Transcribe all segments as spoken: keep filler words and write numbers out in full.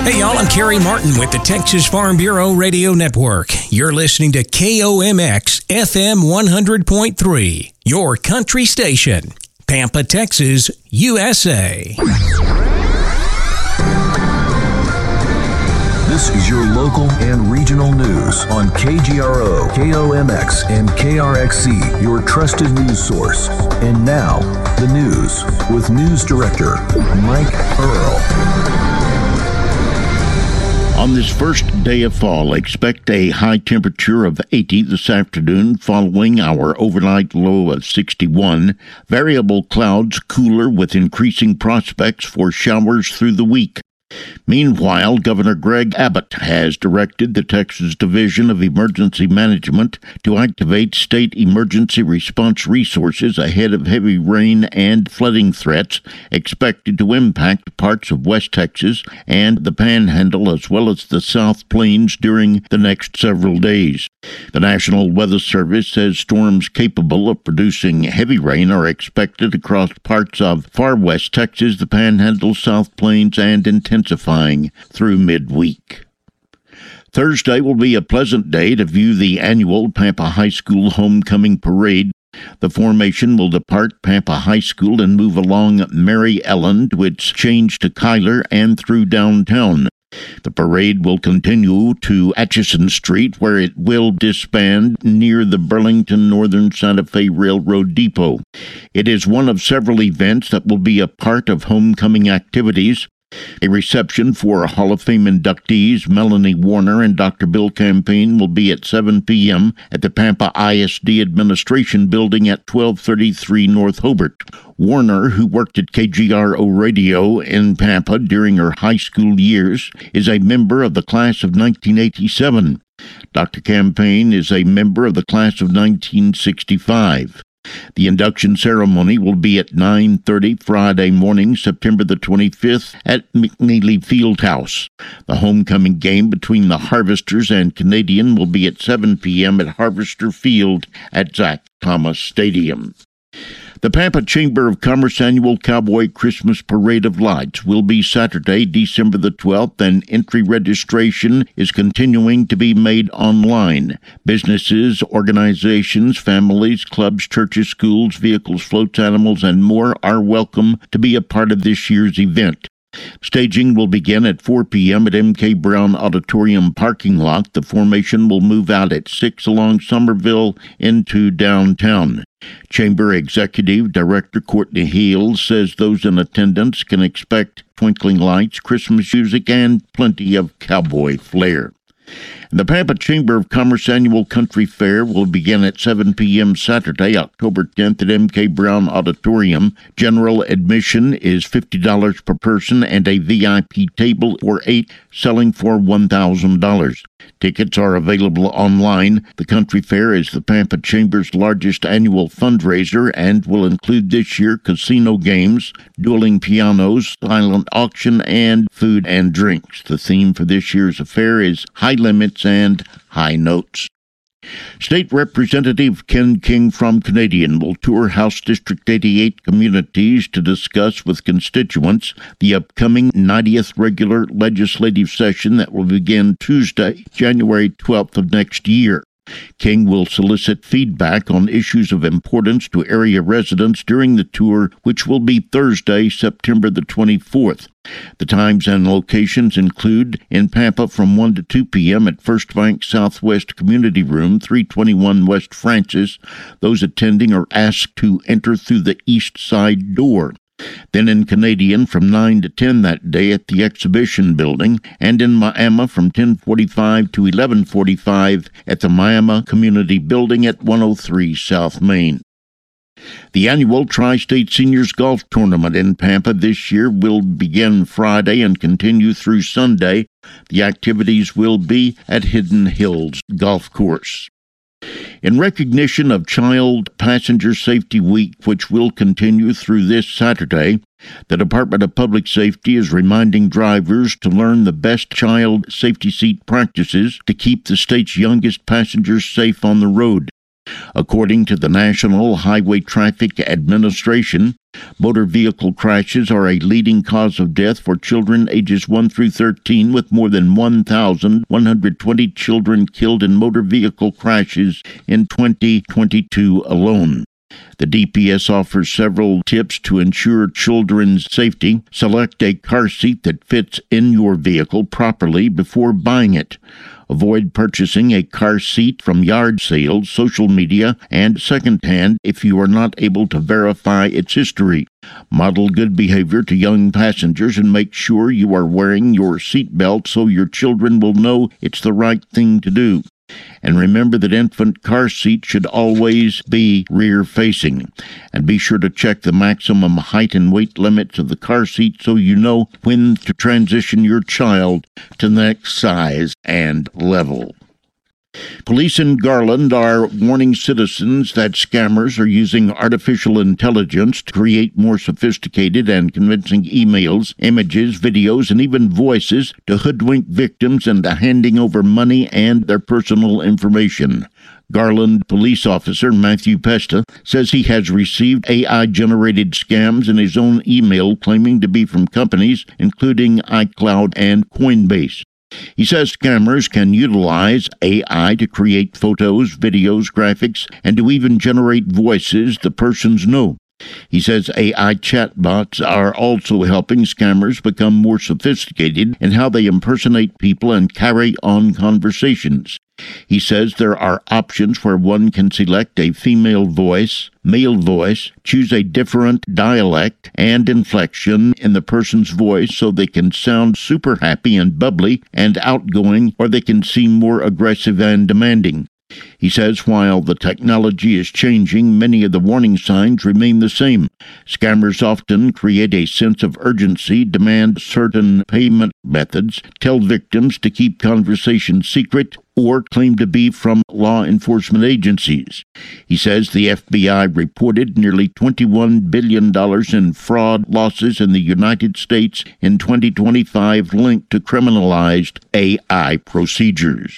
Hey y'all, I'm Kerry Martin with the Texas Farm Bureau Radio Network. You're listening to K O M X F M one hundred point three, your country station, Pampa, Texas, U S A. This is your local and regional news on K G R O, K O M X, and K R X C, your trusted news source. And now, the news with News Director Mike Earl. On this first day of fall, expect a high temperature of eighty this afternoon following our overnight low of sixty-one. Variable clouds cooler with increasing prospects for showers through the week. Meanwhile, Governor Greg Abbott has directed the Texas Division of Emergency Management to activate state emergency response resources ahead of heavy rain and flooding threats expected to impact parts of West Texas and the Panhandle as well as the South Plains during the next several days. The National Weather Service says storms capable of producing heavy rain are expected across parts of far West Texas, the Panhandle, South Plains, and intensifying through midweek. Thursday will be a pleasant day to view the annual Pampa High School Homecoming Parade. The formation will depart Pampa High School and move along Mary Ellen to its change to Kyler and through downtown. The parade will continue to Atchison Street, where it will disband near the Burlington Northern Santa Fe Railroad Depot. It is one of several events that will be a part of homecoming activities. A reception for Hall of Fame inductees Melanie Warner and Doctor Bill Campaign will be at seven p.m. at the Pampa I S D Administration Building at twelve thirty-three North Hobart. Warner, who worked at K G R O Radio in Pampa during her high school years, is a member of the class of nineteen eighty-seven. Doctor Campaign is a member of the class of nineteen sixty-five. The induction ceremony will be at nine thirty Friday morning, September the twenty-fifth at McNeely Fieldhouse. The homecoming game between the Harvesters and Canadian will be at seven p.m. at Harvester Field at Zach Thomas Stadium. The Pampa Chamber of Commerce Annual Cowboy Christmas Parade of Lights will be Saturday, December the twelfth, and entry registration is continuing to be made online. Businesses, organizations, families, clubs, churches, schools, vehicles, floats, animals, and more are welcome to be a part of this year's event. Staging will begin at four p.m. at M K Brown Auditorium parking lot. The formation will move out at six along Somerville into downtown. Chamber Executive Director Courtney Heel says those in attendance can expect twinkling lights, Christmas music, and plenty of cowboy flair. The Pampa Chamber of Commerce Annual Country Fair will begin at seven p.m. Saturday, October tenth at M K Brown Auditorium. General admission is fifty dollars per person and a V I P table for eight, selling for one thousand dollars. Tickets are available online. The Country Fair is the Pampa Chamber's largest annual fundraiser and will include this year casino games, dueling pianos, silent auction, and food and drinks. The theme for this year's affair is High Limits and High Notes. State Representative Ken King from Canadian will tour House District eighty-eight communities to discuss with constituents the upcoming ninetieth regular legislative session that will begin Tuesday, January twelfth of next year. King will solicit feedback on issues of importance to area residents during the tour, which will be Thursday, September the twenty-fourth. The times and locations include in Pampa from one to two p.m. at First Bank Southwest Community Room, three twenty-one West Francis. Those attending are asked to enter through the east side door. Then in Canadian from nine to ten that day at the Exhibition Building, and in Miami from ten forty-five to eleven forty-five at the Miami Community Building at one oh three South Main. The annual Tri-State Seniors Golf Tournament in Pampa this year will begin Friday and continue through Sunday. The activities will be at Hidden Hills Golf Course. In recognition of Child Passenger Safety Week, which will continue through this Saturday, the Department of Public Safety is reminding drivers to learn the best child safety seat practices to keep the state's youngest passengers safe on the road. According to the National Highway Traffic Administration, motor vehicle crashes are a leading cause of death for children ages one through thirteen, with more than one thousand one hundred twenty children killed in motor vehicle crashes in twenty twenty-two alone. The D P S offers several tips to ensure children's safety. Select a car seat that fits in your vehicle properly before buying it. Avoid purchasing a car seat from yard sales, social media, and secondhand if you are not able to verify its history. Model good behavior to young passengers and make sure you are wearing your seat belt so your children will know it's the right thing to do. And remember that infant car seats should always be rear-facing. And be sure to check the maximum height and weight limits of the car seat so you know when to transition your child to the next size and level. Police in Garland are warning citizens that scammers are using artificial intelligence to create more sophisticated and convincing emails, images, videos, and even voices to hoodwink victims into handing over money and their personal information. Garland police officer Matthew Pesta says he has received A I-generated scams in his own email claiming to be from companies including iCloud and Coinbase. He says scammers can utilize A I to create photos, videos, graphics, and to even generate voices the persons know. He says A I chatbots are also helping scammers become more sophisticated in how they impersonate people and carry on conversations. He says there are options where one can select a female voice, male voice, choose a different dialect and inflection in the person's voice so they can sound super happy and bubbly and outgoing, or they can seem more aggressive and demanding. He says while the technology is changing, many of the warning signs remain the same. Scammers often create a sense of urgency, demand certain payment methods, tell victims to keep conversations secret, or claim to be from law enforcement agencies. He says the F B I reported nearly twenty-one billion dollars in fraud losses in the United States in twenty twenty-five linked to criminalized A I procedures.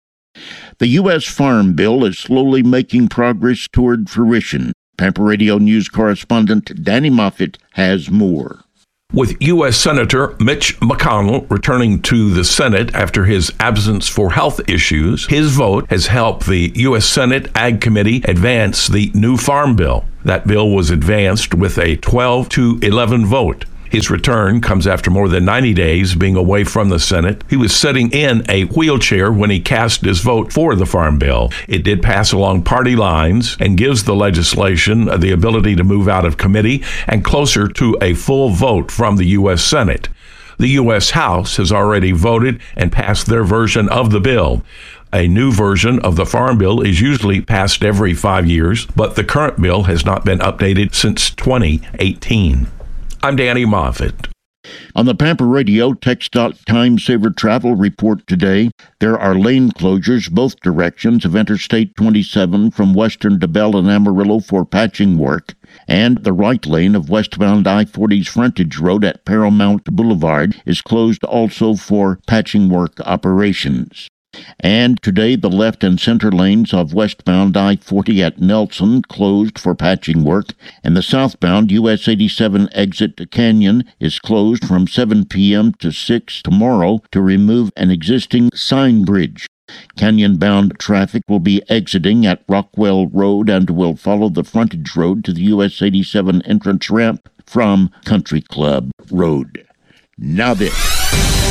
The U S Farm Bill is slowly making progress toward fruition. Pampa Radio News correspondent Danny Moffett has more. With U S Senator Mitch McConnell returning to the Senate after his absence for health issues, his vote has helped the U S Senate Ag Committee advance the new Farm Bill. That bill was advanced with a twelve to eleven vote. His return comes after more than ninety days being away from the Senate. He was sitting in a wheelchair when he cast his vote for the Farm Bill. It did pass along party lines and gives the legislation the ability to move out of committee and closer to a full vote from the U S Senate. The U S House has already voted and passed their version of the bill. A new version of the Farm Bill is usually passed every five years, but the current bill has not been updated since twenty eighteen. I'm Danny Moffett. On the Pampa Radio TxDOT Time Saver Travel Report today, there are lane closures both directions of Interstate twenty-seven from Western to Bell and Amarillo for patching work, and the right lane of westbound I forty's frontage road at Paramount Boulevard is closed also for patching work operations. And today, the left and center lanes of westbound I forty at Nelson closed for patching work, and the southbound U S eighty-seven exit to Canyon is closed from seven p.m. to six tomorrow to remove an existing sign bridge. Canyon-bound traffic will be exiting at Rockwell Road and will follow the frontage road to the U S eighty-seven entrance ramp from Country Club Road. Now this.